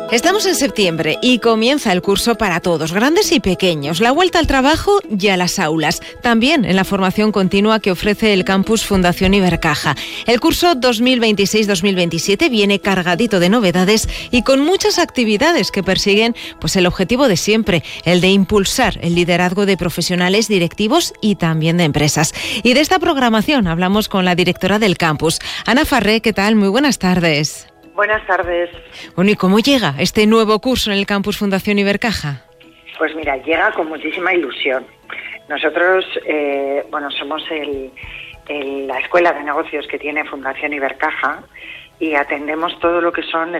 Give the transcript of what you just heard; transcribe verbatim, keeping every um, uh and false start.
Estamos en septiembre y comienza el curso para todos, grandes y pequeños, la vuelta al trabajo y a las aulas, también en la formación continua que ofrece el campus Fundación Ibercaja. El curso dos mil veintiséis dos mil veintisiete viene cargadito de novedades y con muchas actividades que persiguen pues el objetivo de siempre, el de impulsar el liderazgo de profesionales, directivos y también de empresas. Y de esta programación hablamos con la directora del campus, Ana Farré. ¿Qué tal? Muy buenas tardes. Buenas tardes. Bueno, ¿y cómo llega este nuevo curso en el campus Fundación Ibercaja? Pues mira, llega con muchísima ilusión. Nosotros, eh, bueno, somos el, el, la escuela de negocios que tiene Fundación Ibercaja y atendemos todo lo que son